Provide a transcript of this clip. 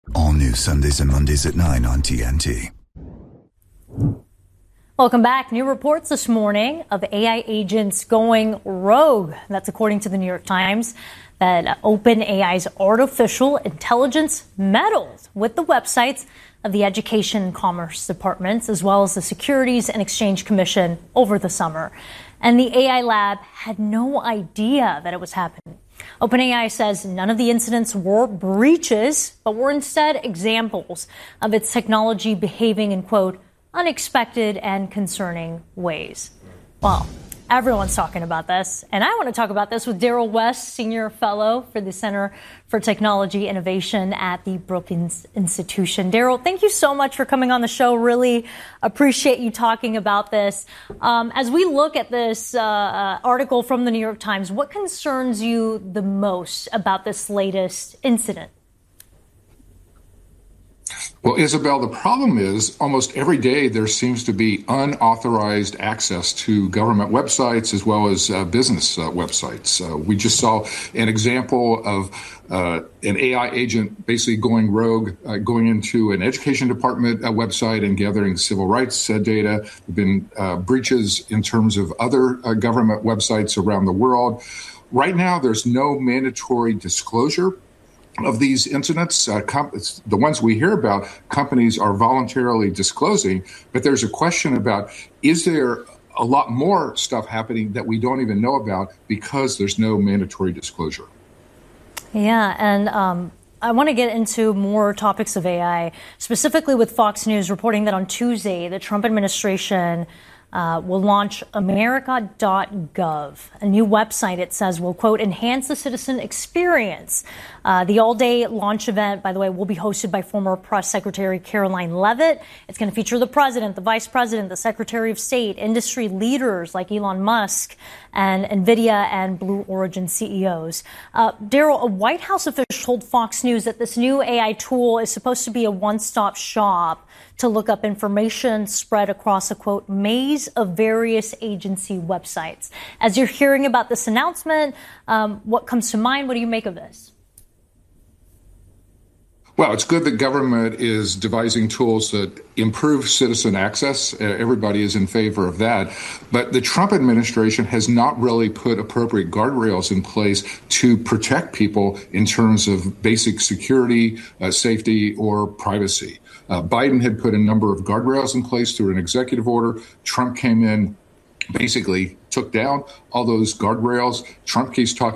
All new Sundays and Mondays at 9 on TNT. Welcome back. New reports this morning of AI agents going rogue. That's according to the New York Times, that OpenAI's artificial intelligence meddled with the websites of the Education and Commerce departments, as well as the Securities and Exchange Commission over the summer. And the AI lab had no idea that it was happening. OpenAI says none of the incidents were breaches, but were instead examples of its technology behaving in, quote, unexpected and concerning ways. Well, everyone's talking about this, and I want to talk about this with Daryl West, Senior Fellow for the Center for Technology Innovation at the Brookings Institution. Daryl, thank you so much for coming on the show. Really appreciate you talking about this. As we look at this article from the New York Times, what concerns you the most about this latest incident? Well, Isabel, the problem is almost every day there seems to be unauthorized access to government websites as well as business websites. We just saw an example of an AI agent basically going rogue, going into an education department website and gathering civil rights data. There have been breaches in terms of other government websites around the world. Right now, there's no mandatory disclosure of these incidents. The ones we hear about, companies are voluntarily disclosing, but there's a question about, is there a lot more stuff happening that we don't even know about because there's no mandatory disclosure? Yeah, and I want to get into more topics of AI, specifically with Fox News reporting that on Tuesday, the Trump administration will launch America.gov, a new website it says will, quote, enhance the citizen experience. The all-day launch event, by the way, will be hosted by former Press Secretary Caroline Leavitt. It's going to feature the president, the vice president, the secretary of state, industry leaders like Elon Musk and NVIDIA and Blue Origin CEOs. Daryl, a White House official told Fox News that this new AI tool is supposed to be a one-stop shop to look up information spread across a, quote, maze of various agency websites. As you're hearing about this announcement, what comes to mind? What do you make of this? Well, it's good that government is devising tools that improve citizen access. Everybody is in favor of that. But the Trump administration has not really put appropriate guardrails in place to protect people in terms of basic security, safety, or privacy. Biden had put a number of guardrails in place through an executive order. Trump came in, basically took down all those guardrails. Trump keeps talking